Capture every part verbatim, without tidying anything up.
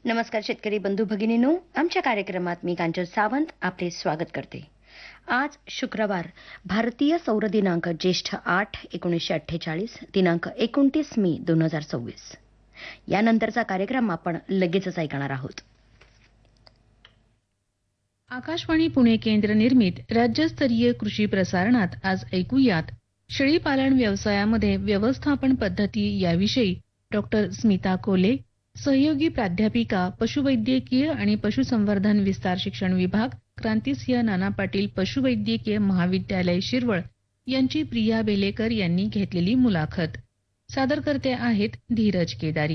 नमस्कार शेतकरी बंधू भगिनींनो, आमच्या कार्यक्रमात मी कांचन सावंत आपले स्वागत करते. आज शुक्रवार, भारतीय सौर दिनांक ज्येष्ठ आठ एकोणीसशे अठ्ठेचाळीस, दिनांक एकोणतीस मे दोन हजार सव्वीस. यानंतरचा कार्यक्रम आपण लगेचच ऐकणार आहोत. आकाशवाणी पुणे केंद्र निर्मित राज्यस्तरीय कृषी प्रसारणात आज ऐकूयात शेळीपालन व्यवसायामध्ये व्यवस्थापन पद्धती याविषयी डॉक्टर स्मिता कोल्हे, सहयोगी प्राध्यापिका, पशुवैद्यकीय आणि पशुसंवर्धन विस्तार शिक्षण विभाग, क्रांतिसिंह नाना पाटील पशुवैद्यकीय महाविद्यालय शिरवळ यांची प्रिया बेलेकर यांनी घेतलेली मुलाखत. सादरकर्ते आहेत धीरज केदारी.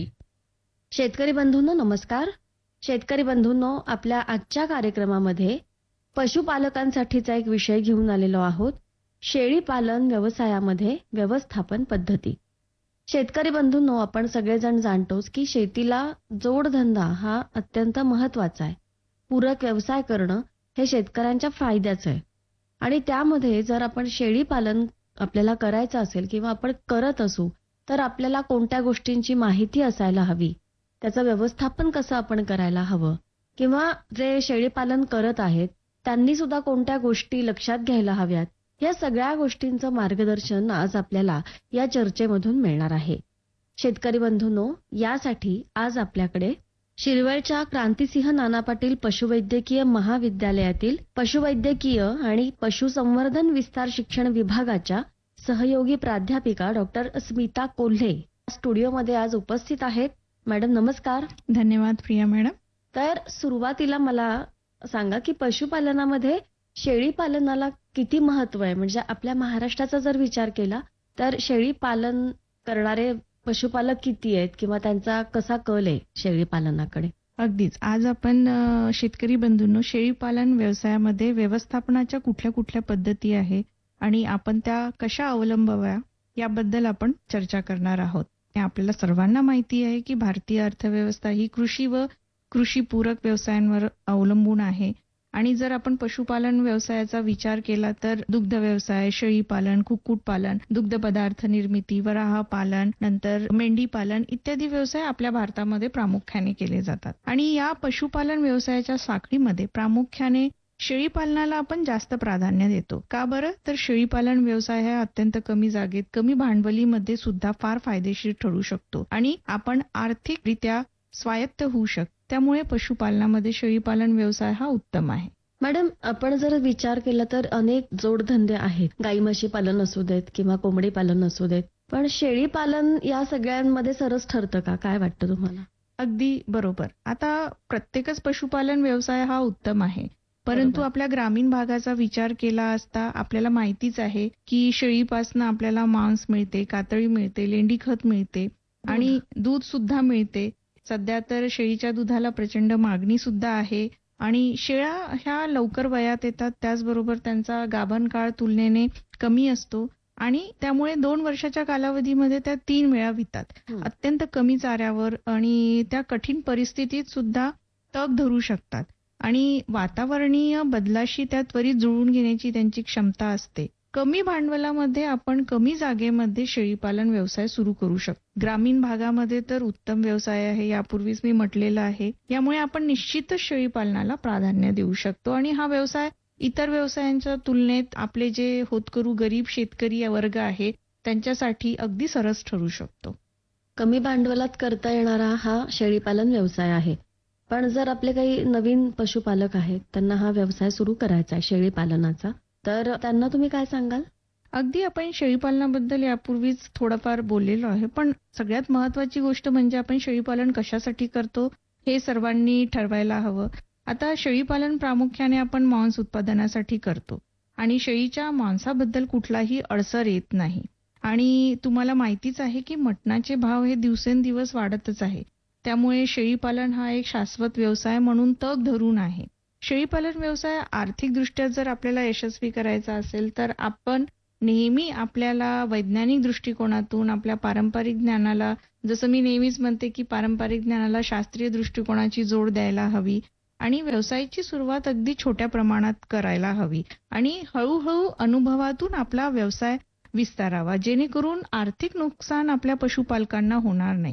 शेतकरी बंधूंनो नमस्कार. शेतकरी बंधूंनो, आपल्या आजच्या कार्यक्रमामध्ये पशुपालकांसाठीचा एक विषय घेऊन आलेलो आहोत. शेळीपालन व्यवसायामध्ये व्यवस्थापन पद्धती. शेतकरी बंधूंनो, आपण सगळेजण जाणतोच की शेतीला जोडधंदा हा अत्यंत महत्वाचा आहे. पूरक व्यवसाय करणं हे शेतकऱ्यांच्या फायद्याचं आहे. आणि त्यामध्ये जर आपण शेळीपालन आपल्याला करायचं असेल किंवा आपण करत असू तर आपल्याला कोणत्या गोष्टींची माहिती असायला हवी, त्याचं व्यवस्थापन कसं आपण करायला हवं, किंवा जे शेळीपालन करत आहेत त्यांनी सुद्धा कोणत्या गोष्टी लक्षात घ्यायला हव्यात, या सगळ्या गोष्टींचं मार्गदर्शन आज आपल्याला या चर्चेमधून मिळणार आहे. शेतकरी बंधूंनो, यासाठी आज आपल्याकडे शिरवळच्या क्रांतिसिंह नाना पाटील पशुवैद्यकीय महाविद्यालयातील पशुवैद्यकीय आणि पशुसंवर्धन विस्तार शिक्षण विभागाच्या सहयोगी प्राध्यापिका डॉक्टर स्मिता कोल्हे स्टुडिओमध्ये आज उपस्थित आहेत. मॅडम नमस्कार. धन्यवाद प्रिया मॅडम. तर सुरुवातीला मला सांगा की पशुपालनामध्ये शेळीपालनाला किती महत्व आहे. म्हणजे आपल्या महाराष्ट्राचा जर विचार केला तर शेळीपालन करणारे पशुपालक किती आहेत किंवा त्यांचा कसा कल आहे शेळीपालनाकडे. अगदीच. आज आपण शेतकरी बंधूंनो शेळीपालन व्यवसायामध्ये व्यवस्थापनाच्या कुठल्या कुठल्या पद्धती आहे आणि आपण त्या कशा अवलंबाव्या याबद्दल आपण चर्चा करणार आहोत. आपल्याला सर्वांना माहिती आहे की भारतीय अर्थव्यवस्था ही कृषी व कृषीपूरक व्यवसायांवर अवलंबून आहे. आणि जर आपण पशुपालन व्यवसायाचा विचार केला तर दुग्ध व्यवसाय, शेळीपालन, कुक्कुटपालन, दुग्ध पदार्थ निर्मिती, वराह पालन, नंतर मेंढी पालन इत्यादी व्यवसाय आपल्या भारतामध्ये प्रामुख्याने केले जातात. आणि या पशुपालन व्यवसायाच्या साखळीमध्ये प्रामुख्याने शेळीपालनाला आपण जास्त प्राधान्य देतो. का बरं? तर शेळीपालन व्यवसाय हा अत्यंत कमी जागेत, कमी भांडवलीमध्ये सुद्धा फार फायदेशीर ठरू शकतो आणि आपण आर्थिकरित्या स्वायत्त होऊ शकतो. त्यामुळे पशुपालनामध्ये शेळीपालन व्यवसाय हा उत्तम आहे. मॅडम, आपण जर विचार केला तर अनेक जोडधंदे आहेत. गाई म्हशी पालन असू देत किंवा कोंबडी पालन असू देत, पण शेळीपालन या सगळ्यांमध्ये सरस ठरतं का? काय वाटतं तुम्हाला? अगदी बरोबर. आता प्रत्येकच पशुपालन व्यवसाय हा उत्तम आहे, परंतु आपल्या ग्रामीण भागाचा विचार केला असता आपल्याला माहितीच आहे की शेळीपासून आपल्याला मांस मिळते, कातळी मिळते, लेंडी खत मिळते आणि दूध सुद्धा मिळते. सध्या तर शेळीच्या दुधाला प्रचंड मागणी सुद्धा आहे आणि शेळ्या ह्या लवकर वयात येतात, त्याचबरोबर त्यांचा गाभण काळ तुलनेने कमी असतो आणि त्यामुळे दोन वर्षाच्या कालावधीमध्ये त्या तीन वेळा वितात. अत्यंत कमी चाऱ्यावर आणि त्या कठीण परिस्थितीत सुद्धा तग धरू शकतात आणि वातावरणीय बदलाशी त्या त्वरित जुळवून घेण्याची त्यांची क्षमता असते. कमी भांडवलामध्ये आपण कमी जागेमध्ये शेळीपालन व्यवसाय सुरू करू शकतो. ग्रामीण भागामध्ये तर उत्तम व्यवसाय आहे, यापूर्वीच मी म्हटलेलं आहे. यामुळे आपण निश्चितच शेळीपालनाला प्राधान्य देऊ शकतो आणि हा व्यवसाय इतर व्यवसायांच्या तुलनेत आपले जे होतकरू गरीब शेतकरी वर्ग आहे त्यांच्यासाठी अगदी सरस ठरू शकतो. कमी भांडवलात करता येणारा हा शेळीपालन व्यवसाय आहे. पण जर आपले काही नवीन पशुपालक आहेत, त्यांना हा व्यवसाय सुरू करायचा आहे शेळीपालनाचा, तर त्यांना तुम्ही काय सांगाल? अगदी आपण शेळीपालनाबद्दल यापूर्वीच थोडंफार बोललेलो आहे, पण सगळ्यात महत्वाची गोष्ट म्हणजे आपण शेळीपालन कशासाठी करतो हे सर्वांनी ठरवायला हवं. आता शेळीपालन प्रामुख्याने आपण मांस उत्पादनासाठी करतो आणि शेळीच्या मांसाबद्दल कुठलाही अडसर येत नाही. आणि तुम्हाला माहितीच आहे की मटणाचे भाव हे दिवसेंदिवस वाढतच आहे. त्यामुळे शेळीपालन हा एक शाश्वत व्यवसाय म्हणून तग धरून आहे. शेळीपालन व्यवसाय आर्थिकदृष्ट्या जर आपल्याला यशस्वी करायचा असेल तर आपण नेहमी आपल्याला वैज्ञानिक दृष्टिकोनातून आपल्या पारंपरिक ज्ञानाला, जसं मी नेहमीच म्हणते की पारंपरिक ज्ञानाला शास्त्रीय दृष्टिकोनाची जोड द्यायला हवी आणि व्यवसायाची सुरुवात अगदी छोट्या प्रमाणात करायला हवी आणि हळूहळू अनुभवातून आपला व्यवसाय विस्तारावा, जेणेकरून आर्थिक नुकसान आपल्या पशुपालकांना होणार नाही.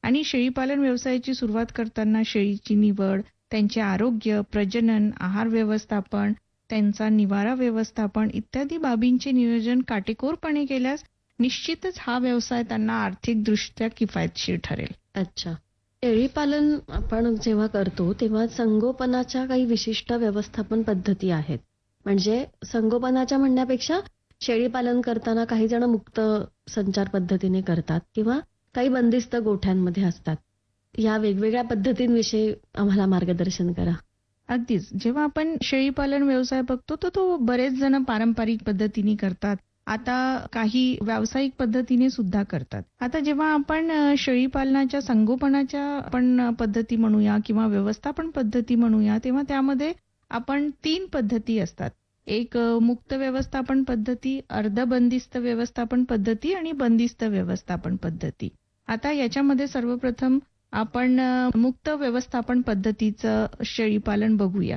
आणि शेळीपालन व्यवसायाची सुरुवात करताना शेळीची निवड, त्यांचे आरोग्य, प्रजनन, आहार व्यवस्थापन, त्यांचा निवारा व्यवस्थापन इत्यादी बाबींचे नियोजन काटेकोरपणे केल्यास निश्चितच हा व्यवसाय त्यांना आर्थिकदृष्ट्या किफायतशीर ठरेल. अच्छा. शेळीपालन आपण जेव्हा करतो तेव्हा संगोपनाच्या काही विशिष्ट व्यवस्थापन पद्धती आहेत. म्हणजे संगोपनाच्या म्हणण्यापेक्षा शेळीपालन करताना काही जण मुक्त संचार पद्धतीने करतात किंवा काही बंदिस्त गोठ्यांमध्ये असतात. या वेगवेगळ्या पद्धतींविषयी आम्हाला मार्गदर्शन करा. अगदीच. जेव्हा आपण शेळीपालन व्यवसाय बघतो तर तो बरेच जण पारंपरिक पद्धतीने करतात. आता काही व्यावसायिक पद्धतीने सुद्धा करतात. आता जेव्हा आपण अ, शेळीपालनाच्या संगोपनाच्या आपण पद्धती म्हणूया किंवा व्यवस्थापन पद्धती म्हणूया, तेव्हा त्यामध्ये आपण तीन पद्धती असतात. एक अ, मुक्त व्यवस्थापन पद्धती, अर्धबंदिस्त व्यवस्थापन पद्धती आणि बंदिस्त व्यवस्थापन पद्धती. आता याच्यामध्ये सर्वप्रथम आपण अ, मुक्त व्यवस्थापन पद्धतीचं शेळीपालन बघूया.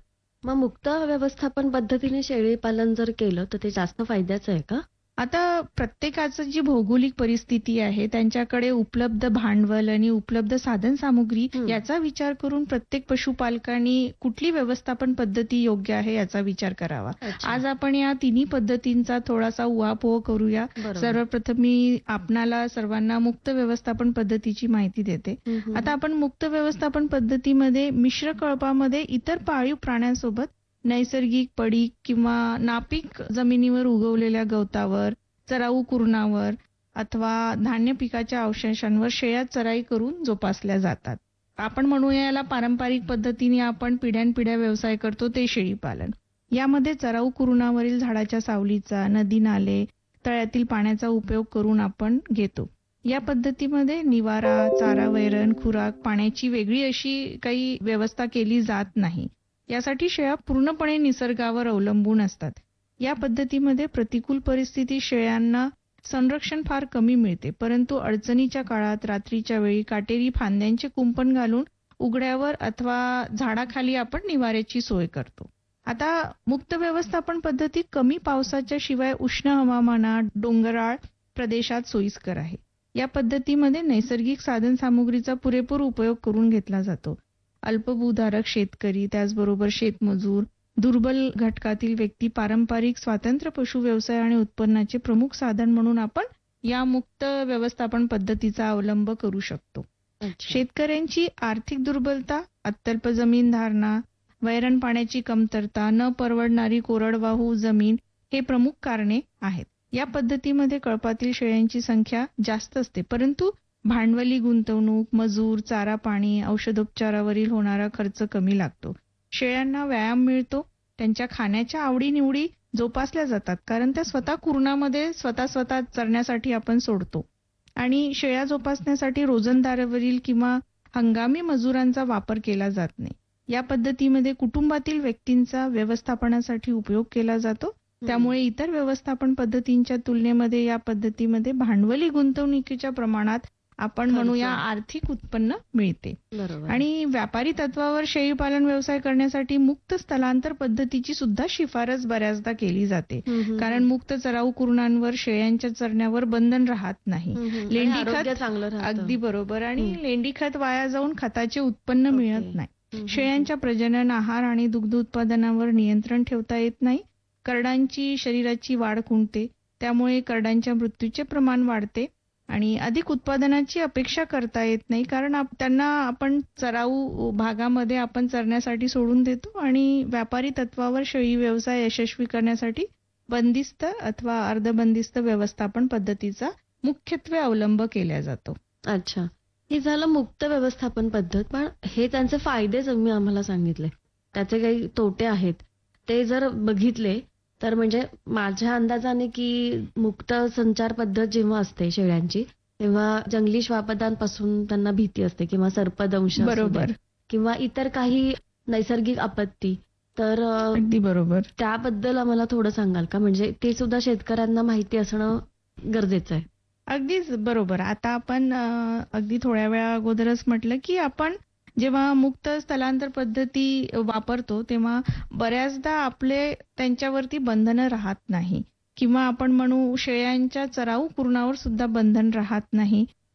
मग मुक्त व्यवस्थापन पद्धतीने शेळीपालन जर केलं तर ते जास्त फायद्याचं आहे का? आता प्रत्येकाचं जी भौगोलिक परिस्थिती आहे, त्यांच्याकडे उपलब्ध भांडवल आणि उपलब्ध साधन सामुग्री हं. याचा विचार करून प्रत्येक पशुपालकांनी कुठली व्यवस्थापन पद्धती योग्य आहे याचा विचार करावा. अच्छा. आज आपण या तिन्ही पद्धतींचा थोडासा उहापोह करूया. बरोबर. सर्वप्रथम मी आपणाला सर्वांना मुक्त व्यवस्थापन पद्धतीची माहिती देते. हं, हं, आता आपण मुक्त व्यवस्थापन पद्धतीमध्ये मिश्र कळपामध्ये इतर पाळीव प्राण्यांसोबत नैसर्गिक पडीक किंवा नापीक जमिनीवर उगवलेल्या गवतावर, चराऊ कुरणावर अथवा धान्य पिकाच्या अवशेषांवर शेळ्या चराई करून जोपासल्या जातात. आपण म्हणूया याला पारंपरिक पद्धतीने आपण पिढ्यानपिढ्या व्यवसाय करतो ते शेळीपालन. यामध्ये चराऊ कुरणावरील झाडाच्या सावलीचा, नदी नाले, तळ्यातील पाण्याचा उपयोग करून आपण घेतो. या पद्धतीमध्ये निवारा, चारा, वैरण, खुराक, पाण्याची वेगळी अशी काही व्यवस्था केली जात नाही. यासाठी शेळ्या पूर्णपणे निसर्गावर अवलंबून असतात. या पद्धतीमध्ये प्रतिकूल परिस्थिती शेळ्यांना संरक्षण फार कमी मिळते, परंतु अडचणीच्या काळात रात्रीच्या वेळी काटेरी फांद्यांचे कुंपण घालून उघड्यावर अथवा झाडाखाली आपण निवाऱ्याची सोय करतो. आता मुक्त व्यवस्थापन पद्धती कमी पावसाच्या शिवाय उष्ण हवामानात डोंगराळ प्रदेशात सोयीस्कर आहे. या पद्धतीमध्ये नैसर्गिक साधन सामुग्रीचा पुरेपूर उपयोग करून घेतला जातो. अल्पभूधारक शेतकरी, त्याचबरोबर शेतमजूर, दुर्बल घटकातील व्यक्ती पारंपरिक स्वातंत्र्य पशु व्यवसाय आणि उत्पन्नाचे प्रमुख साधन म्हणून आपण या मुक्त व्यवस्थापन पद्धतीचा अवलंब करू शकतो. अच्छा. शेतकऱ्यांची आर्थिक दुर्बलता, अत्यल्प जमीन धारणा, वैरण पाण्याची कमतरता, न परवडणारी कोरडवाहू जमीन हे प्रमुख कारणे आहेत. या पद्धतीमध्ये कळपातील शेळ्यांची संख्या जास्त असते, परंतु भांडवली गुंतवणूक, मजूर, चारा पाणी, औषधोपचारावरील होणारा खर्च कमी लागतो. शेळ्यांना व्यायाम मिळतो. त्यांच्या खाण्याच्या आवडीनिवडी जोपासल्या जातात, कारण त्या स्वतः कुरणामध्ये स्वतः स्वतः चरण्यासाठी आपण सोडतो. आणि शेळ्या जोपासण्यासाठी रोजंदारीवरील किंवा हंगामी मजुरांचा वापर केला जात नाही. या पद्धतीमध्ये कुटुंबातील व्यक्तींचा व्यवस्थापनासाठी उपयोग केला जातो. त्यामुळे इतर व्यवस्थापन पद्धतींच्या तुलनेमध्ये या पद्धतीमध्ये भांडवली गुंतवणुकीच्या प्रमाणात आपण म्हणूया आर्थिक उत्पन्न मिळते. बरोबर. आणि व्यापारी तत्वावर शेळीपालन व्यवसाय करण्यासाठी मुक्त स्थलांतर पद्धतीची सुद्धा शिफारस बऱ्याचदा केली जाते. हं, हं, कारण मुक्त चराऊ कुरणांवर शेळ्यांच्या चरण्यावर बंधन राहत नाही. हं, हं. आणि लेंडी आरोग्य खत चांगलं राहतं. अगदी बरोबर. आणि हं. लेंडी खत वाया जाऊन खताचे उत्पन्न ओके. मिळत नाही. हं, हं, शेळ्यांच्या प्रजनन, आहार आणि दुग्ध उत्पादनावर नियंत्रण ठेवता येत नाही. करडांची शरीराची वाढ खुंटते, त्यामुळे करडांच्या मृत्यूचे प्रमाण वाढते आणि अधिक उत्पादनाची अपेक्षा करता येत नाही, कारण आप- त्यांना आपण चराऊ भागामध्ये आपण चरण्यासाठी सोडून देतो. आणि व्यापारी तत्वावर शेळी व्यवसाय यशस्वी करण्यासाठी बंदिस्त अथवा अर्धबंदिस्त व्यवस्थापन पद्धतीचा मुख्यत्वे अवलंब केला जातो. अच्छा. हे झालं मुक्त व्यवस्थापन पद्धत, पण हे त्यांचे फायदे तुम्ही आम्हाला सांगितले. त्याचे काही तोटे आहेत ते जर बघितले तर म्हणजे माझ्या अंदाजाने की मुक्त संचार पद्धत जेव्हा असते शेळ्यांची तेव्हा जंगली श्वापदांपासून त्यांना भीती असते किंवा सर्पदंश असू दे, बरोबर. किंवा इतर काही नैसर्गिक आपत्ती. तर अ, अगदी बरोबर. त्याबद्दल आम्हाला थोडं सांगाल का? म्हणजे ते सुद्धा शेतकऱ्यांना माहिती असणं गरजेचं आहे. अगदीच बरोबर. आता आपण अ, अगदी थोड्या वेळा अगोदरच म्हटलं की आपण जेव्हा मुक्त स्थलांतर पद्धती वापरतो तेव्हा बऱ्याचदा आपले त्यांच्यावरती बंधनं राहत नाही, किंवा आपण म्हणू शेळ्यांच्या चराऊ कुरणावर सुद्धा बंधन राहत नाही.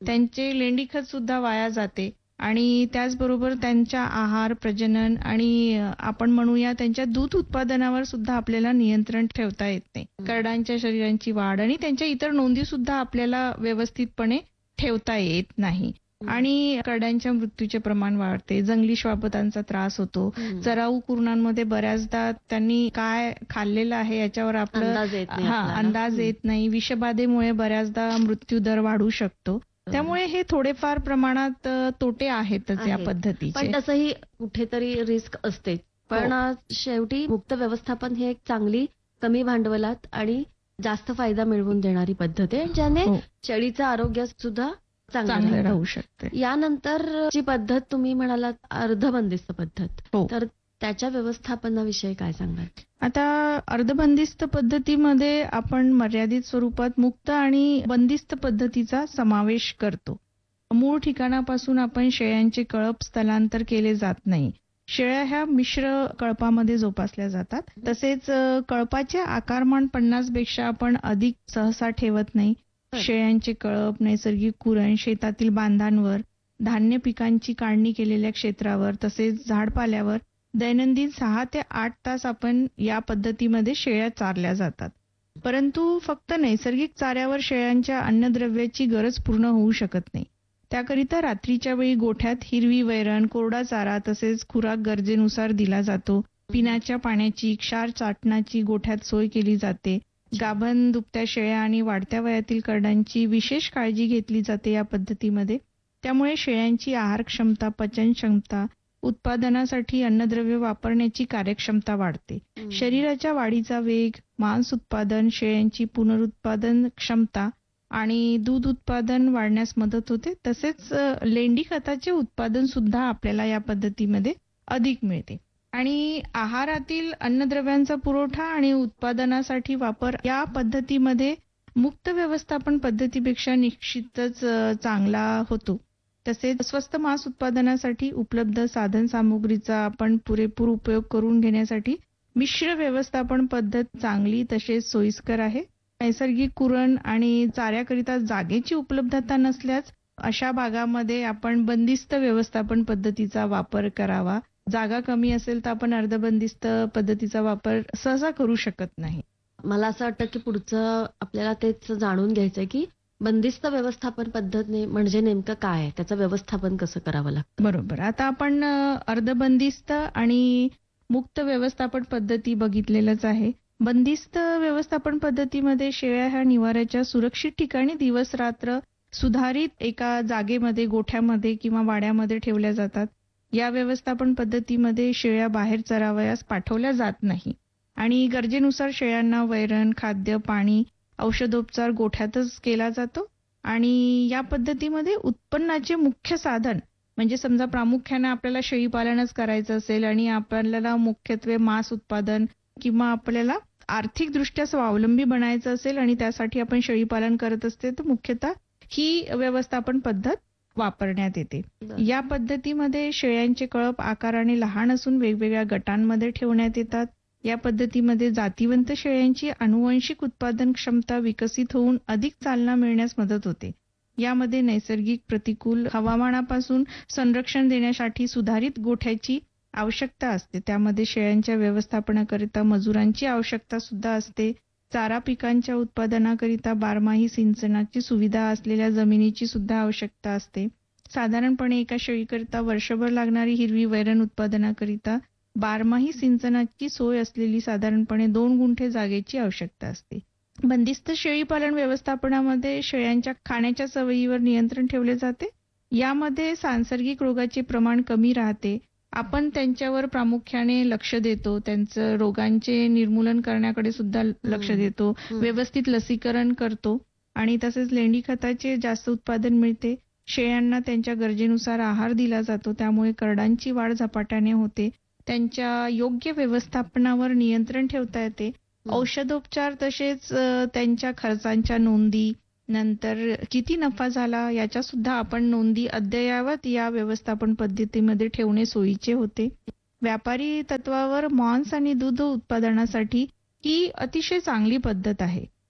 त्यांचे लेंडीखत सुद्धा वाया जाते आणि त्याचबरोबर त्यांच्या आहार, प्रजनन आणि आपण म्हणूया त्यांच्या दूध उत्पादनावर सुद्धा आपल्याला नियंत्रण ठेवता येत नाही. करडांच्या शरीरांची वाढ आणि त्यांच्या इतर नोंदी सुद्धा आपल्याला व्यवस्थितपणे ठेवता येत नाही आणि करड्यांच्या मृत्यूचे प्रमाण वाढते. जंगली श्वापदांचा त्रास होतो. चराऊ कुरणांमध्ये बऱ्याचदा त्यांनी काय खाल्लेलं आहे याच्यावर आपलं हा अंदाज येत नाही. विषबाधेमुळे बऱ्याचदा मृत्यू दर वाढू शकतो. त्यामुळे हे थोडेफार प्रमाणात तोटे आहेतच या पद्धतीचे. पण तसंही कुठेतरी रिस्क असते. पण शेवटी मुक्त व्यवस्थापन ही एक चांगली कमी भांडवलात आणि जास्त फायदा मिळवून देणारी पद्धत आहे, ज्याने शेळीचं आरोग्य सुद्धा चांगलं राहू शकते. यानंतर जी पद्धत तुम्ही म्हणालात अर्धबंदिस्त पद्धत, तर त्याच्या व्यवस्थापनाविषयी काय सांगाल? आता अर्धबंदिस्त पद्धतीमध्ये आपण मर्यादित स्वरूपात मुक्त आणि बंदिस्त पद्धतीचा समावेश करतो. मूळ ठिकाणापासून आपण शेळ्यांचे कळप स्थलांतर केले जात नाही. शेळ्या ह्या मिश्र कळपामध्ये जोपासल्या जातात. तसेच कळपाचे आकारमान पन्नास पेक्षा आपण अधिक सहसा ठेवत नाही. शेळ्यांचे कळप, नैसर्गिक कुरण शेतातील बांधांवर, धान्य पिकांची काढणी केलेल्या क्षेत्रावर तसेच झाडपाल्यावर दैनंदिन सहा ते आठ तास आपण या पद्धतीमध्ये शेळ्या चारल्या जातात. परंतु फक्त नैसर्गिक चाऱ्यावर शेळ्यांच्या अन्नद्रव्याची गरज पूर्ण होऊ शकत नाही. त्याकरिता रात्रीच्या वेळी गोठ्यात हिरवी वैरण, कोरडा चारा तसेच खुराक गरजेनुसार दिला जातो. पिण्याच्या पाण्याची, क्षार चाटणाची गोठ्यात सोय केली जाते. गाभण दुभत्या शेळ्या आणि वाढत्या वयातील करडांची विशेष काळजी घेतली जाते या पद्धतीमध्ये. त्यामुळे शेळ्यांची आहार क्षमता, पचन क्षमता, उत्पादनासाठी अन्नद्रव्य वापरण्याची कार्यक्षमता वाढते. शरीराच्या वाढीचा वेग, मांस उत्पादन, शेळ्यांची पुनरुत्पादन क्षमता आणि दूध उत्पादन वाढण्यास मदत होते. तसेच लेंडी खताचे उत्पादन सुद्धा आपल्याला या पद्धतीमध्ये अधिक मिळते. आणि आहारातील अन्नद्रव्यांचा पुरवठा आणि उत्पादनासाठी वापर या पद्धतीमध्ये मुक्त व्यवस्थापन पद्धतीपेक्षा निश्चितच चांगला होतो. तसेच स्वस्त मांस उत्पादनासाठी उपलब्ध साधन सामुग्रीचा आपण पुरेपूर उपयोग करून घेण्यासाठी मिश्र व्यवस्थापन पद्धत चांगली तसेच सोयीस्कर आहे. नैसर्गिक कुरण आणि चाऱ्याकरिता जागेची उपलब्धता नसल्यास अशा भागामध्ये आपण बंदिस्त व्यवस्थापन पद्धतीचा वापर करावा. जागा कमी असेल तर आपण अर्धबंदिस्त पद्धतीचा वापर सहसा करू शकत नाही. मला असं वाटतं की पुढचं आपल्याला तेच जाणून घ्यायचंय की बंदिस्त व्यवस्थापन पद्धत म्हणजे नेमकं काय आहे, त्याचं व्यवस्थापन कसं करावं लागतं. बरोबर. आता आपण अर्धबंदिस्त आणि मुक्त व्यवस्थापन पद्धती बघितलेलंच आहे. बंदिस्त व्यवस्थापन पद्धतीमध्ये शेळ्या ह्या निवाऱ्याच्या सुरक्षित ठिकाणी दिवस रात्र सुधारित एका जागेमध्ये, गोठ्यामध्ये किंवा वाड्यामध्ये ठेवल्या जातात. या व्यवस्थापन पद्धतीमध्ये शेळ्या बाहेर चरावयास पाठवल्या जात नाही आणि गरजेनुसार शेळ्यांना वैरण, खाद्य, पाणी, औषधोपचार गोठ्यातच केला जातो. आणि या पद्धतीमध्ये उत्पन्नाचे मुख्य साधन म्हणजे समजा प्रामुख्याने आपल्याला शेळीपालनच करायचं असेल आणि आपल्याला मुख्यत्वे मांस उत्पादन किंवा आपल्याला आर्थिकदृष्ट्या स्वावलंबी बनायचं असेल आणि त्यासाठी आपण शेळीपालन करत असते तर मुख्यतः ही व्यवस्थापन पद्धत वापरण्यात येते. या पद्धतीमध्ये शेळ्यांचे कळप आकाराने लहान असून वेगवेगळ्या गटांमध्ये ठेवण्यात येतात. या पद्धतीमध्ये जातीवंत शेळ्यांची आनुवंशिक उत्पादन क्षमता विकसित होऊन अधिक चालना मिळण्यास मदत होते. यामध्ये नैसर्गिक प्रतिकूल हवामानापासून संरक्षण देण्यासाठी सुधारित गोठ्याची आवश्यकता असते. त्यामध्ये शेळ्यांच्या व्यवस्थापनाकरिता मजुरांची आवश्यकता सुद्धा असते. चारा पिकांच्या उत्पादनाकरिता बारमाही सिंचनाची सुविधा असलेल्या जमिनीची सुद्धा आवश्यकता असते. साधारणपणे एका शेळीकरिता वर्षभर लागणारी हिरवी वैरण उत्पादनाकरिता बारमाही सिंचनाची सोय असलेली साधारणपणे दोन गुंठे जागेची आवश्यकता असते. बंदिस्त शेळीपालन व्यवस्थापनामध्ये शेळ्यांच्या खाण्याच्या सवयीवर नियंत्रण ठेवले जाते. यामध्ये सांसर्गिक रोगाचे प्रमाण कमी राहते. आपण त्यांच्यावर प्रामुख्याने लक्ष देतो. त्यांचं रोगांचे निर्मूलन करण्याकडे सुद्धा लक्ष देतो. व्यवस्थित लसीकरण करतो आणि तसेच लेंडी खताचे जास्त उत्पादन मिळते. शेळ्यांना त्यांच्या गरजेनुसार आहार दिला जातो. त्यामुळे करडांची वाढ झपाट्याने होते. त्यांच्या योग्य व्यवस्थापनावर नियंत्रण ठेवता येते. औषधोपचार तसेच त्यांच्या खर्चांच्या नोंदी, नंतर किती नफा झाला याच्या सुद्धा आपण नोंदी अद्ययावत या व्यवस्थापन पद्धतीमध्ये ठेवणे सोयीचे होते. व्यापारी तत्वावर मांस आणि दूध उत्पादनासाठी ही अतिशय चांगली पद्धत आहे.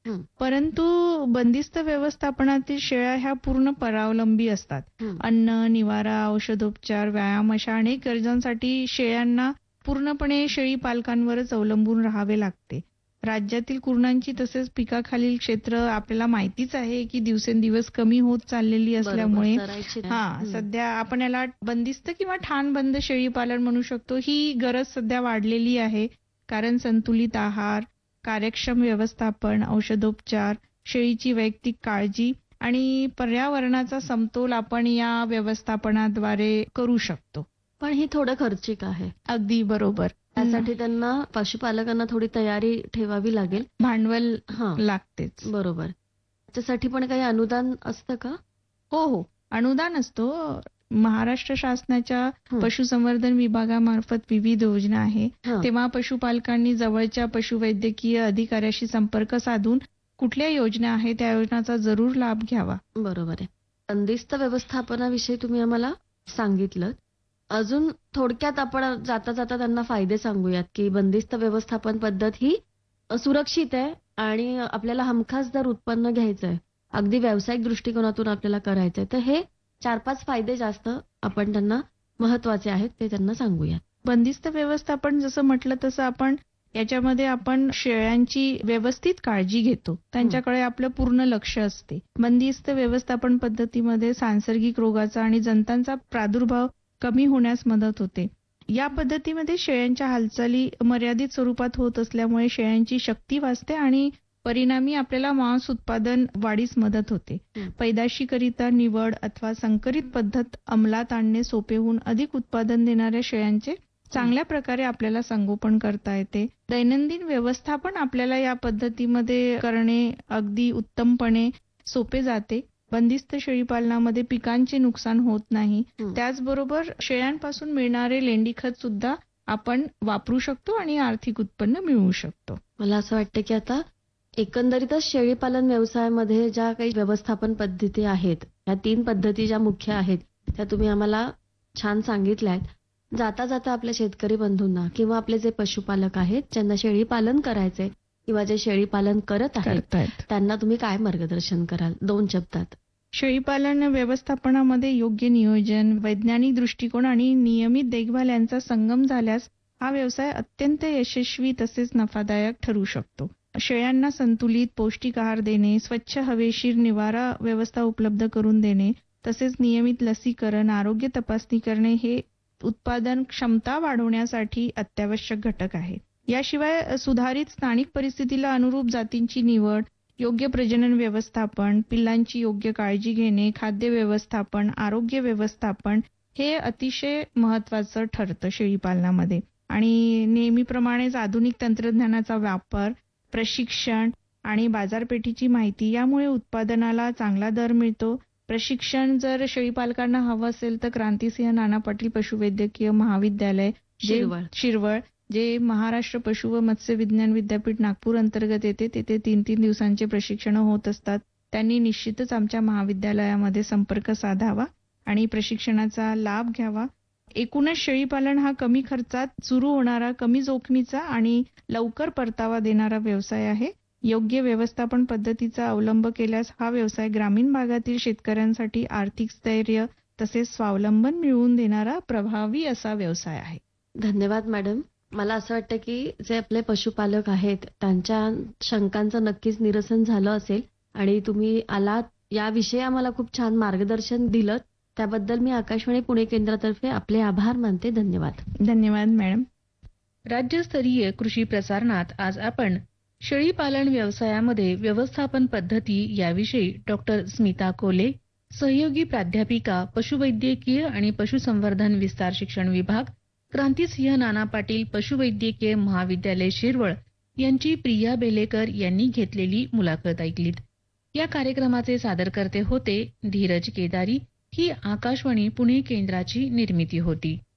हं. परंतु बंदिस्त व्यवस्थापनातील शेळ्या ह्या पूर्ण परावलंबी असतात. हं. अन्न, निवारा, औषधोपचार, व्यायाम अशा अनेक गरजांसाठी शेळ्यांना पूर्णपणे शेळी पालकांवरच अवलंबून राहावे लागते. राज्यातील कुरणांची तसेच पिकाखालील क्षेत्र आपल्याला माहितीच आहे की दिवसेंदिवस कमी होत चाललेली असल्यामुळे बरोबर, चरायची नाही. हा हं. सध्या आपण याला बंदिस्त किंवा ठाणबंद शेळी पालन म्हणू शकतो. ही गरज सध्या वाढलेली आहे, कारण संतुलित आहार, कार्यक्षम व्यवस्थापन, औषधोपचार, शेळीची वैयक्तिक काळजी आणि पर्यावरणाचा समतोल आपण या व्यवस्थापनाद्वारे करू शकतो. पण ही थोडं खर्चिक आहे. अगदी बरोबर. त्यासाठी त्यांना पशुपालकांना थोडी तयारी ठेवावी लागेल. भांडवल हा, लागतेच. बरोबर. त्याच्यासाठी पण काही अनुदान असतं का? हो हो अनुदान असतो. महाराष्ट्र शासनाच्या हं. पशुसंवर्धन विभागामार्फत विविध योजना आहे. हा. तेव्हा पशुपालकांनी जवळच्या पशुवैद्यकीय अधिकाऱ्याशी संपर्क साधून कुठल्या योजना आहेत त्या योजनाचा जरूर लाभ घ्यावा. बरोबर आहे. बंदिस्त व्यवस्थापनाविषयी तुम्ही आम्हाला सांगितलं. अजून थोडक्यात आपण जाता जाता त्यांना फायदे सांगूयात की बंदिस्त व्यवस्थापन पद्धत ही सुरक्षित आहे आणि आपल्याला हमखास जर उत्पन्न घ्यायचंय, अगदी व्यावसायिक दृष्टिकोनातून आपल्याला करायचंय, तर हे चार पाच फायदे जास्त आपण त्यांना महत्वाचे आहेत ते त्यांना सांगूयात. बंदिस्त व्यवस्थापन जसं म्हटलं तसं आपण याच्यामध्ये आपण शेळ्यांची व्यवस्थित काळजी घेतो. त्यांच्याकडे आपलं पूर्ण लक्ष असते. बंदिस्त व्यवस्थापन पद्धतीमध्ये सांसर्गिक रोगाचा आणि जंतांचा प्रादुर्भाव कमी होण्यास मदत होते. या पद्धतीमध्ये शेळ्यांच्या हालचाली मर्यादित स्वरूपात होत असल्यामुळे शेळ्यांची शक्ती वाचते आणि परिणामी आपल्याला मांस उत्पादन वाढीस मदत होते. हं. पैदाशीकरिता निवड अथवा संकरित पद्धत अंमलात आणणे सोपे होऊन अधिक उत्पादन देणाऱ्या शेळ्यांचे चांगल्या प्रकारे आपल्याला संगोपन करता येते. दैनंदिन व्यवस्थापन आपल्याला या पद्धतीमध्ये करणे अगदी उत्तमपणे सोपे जाते. बंदिस्त शेळीपालनामध्ये पिकांचे नुकसान होत नाही. हं. त्याचबरोबर शेळ्यांपासून मिळणारे लेंडीखत सुद्धा आपण वापरू शकतो आणि आर्थिक उत्पन्न मिळवू शकतो. मला असं वाटतं की आता एकंदरीतच शेळीपालन व्यवसायामध्ये ज्या काही व्यवस्थापन पद्धती आहेत, या तीन पद्धती ज्या मुख्य आहेत त्या तुम्ही आम्हाला छान सांगितल्या आहेत. जाता जाता आपल्या शेतकरी बंधूंना किंवा आपले जे पशुपालक आहेत ज्यांना शेळीपालन करायचे किंवा जे शेळीपालन करत आहेत करतायत. त्यांना तुम्ही काय मार्गदर्शन कराल दोन शब्दात? शेळीपालन व्यवस्थापनामध्ये योग्य नियोजन, वैज्ञानिक दृष्टिकोन आणि नियमित देखभाल यांचा संगम झाल्यास हा व्यवसाय अत्यंत यशस्वी तसेच नफादायक ठरू शकतो. शेळ्यांना संतुलित पौष्टिक आहार देणे, स्वच्छ हवेशीर निवारा व्यवस्था उपलब्ध करून देणे, तसेच नियमित लसीकरण, आरोग्य तपासणी करणे हे उत्पादन क्षमता वाढवण्यासाठी अत्यावश्यक घटक आहे. याशिवाय सुधारित स्थानिक परिस्थितीला अनुरूप जातींची निवड, योग्य प्रजनन व्यवस्थापन, पिल्लांची योग्य काळजी घेणे, खाद्य व्यवस्थापन, आरोग्य व्यवस्थापन हे अतिशय महत्वाचं ठरतं शेळीपालनामध्ये. आणि नेहमीप्रमाणेच आधुनिक तंत्रज्ञानाचा वापर, प्रशिक्षण आणि बाजारपेठेची माहिती यामुळे उत्पादनाला चांगला दर मिळतो. प्रशिक्षण जर शेळीपालकांना हवं असेल तर क्रांतिसिंह नाना पाटील पशुवैद्यकीय महाविद्यालय जे शिरवळ. शिरवळ जे महाराष्ट्र पशु व मत्स्य विज्ञान विद्यापीठ नागपूर अंतर्गत येते, तेथे तीन तीन दिवसांचे प्रशिक्षण होत असतात. त्यांनी निश्चितच आमच्या महाविद्यालयामध्ये संपर्क साधावा आणि प्रशिक्षणाचा लाभ घ्यावा. एकूणच शेळीपालन हा कमी खर्चात सुरू होणारा, कमी जोखमीचा आणि लवकर परतावा देणारा व्यवसाय आहे. योग्य व्यवस्थापन पद्धतीचा अवलंब केल्यास हा व्यवसाय ग्रामीण भागातील शेतकऱ्यांसाठी आर्थिक स्थैर्य तसेच स्वावलंबन मिळवून देणारा प्रभावी असा व्यवसाय आहे. धन्यवाद मॅडम. मला असं वाटतं की जे आपले पशुपालक आहेत त्यांच्या शंकांचं नक्कीच निरसन झालं असेल आणि तुम्ही आलात याविषयी आम्हाला खूप छान मार्गदर्शन दिलं. त्याबद्दल मी आकाशवाणी पुणे केंद्रातर्फे आपले आभार मानते. धन्यवाद. धन्यवाद मॅडम. राज्यस्तरीय कृषी प्रसारणात आज आपण शेळीपालन व्यवसायामध्ये व्यवस्थापन पद्धती याविषयी डॉक्टर स्मिता कोले, सहयोगी प्राध्यापिका, पशुवैद्यकीय आणि पशुसंवर्धन विस्तार शिक्षण विभाग, क्रांतिसिंह नाना पाटील पशुवैद्यकीय महाविद्यालय शिरवळ यांची प्रिया बेलेकर यांनी घेतलेली मुलाखत ऐकलीत. या कार्यक्रमाचे सादरकर्ते होते धीरज केदारी. ही आकाशवाणी पुणे केंद्राची निर्मिती होती.